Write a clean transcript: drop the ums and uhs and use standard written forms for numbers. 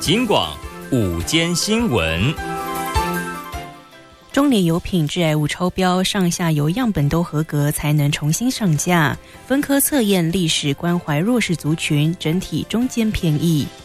警广午间新闻。 中联油品致癌物超标，上下游样本都合格才能重新上架。分科测验历史关怀弱势族群，整体中间偏异。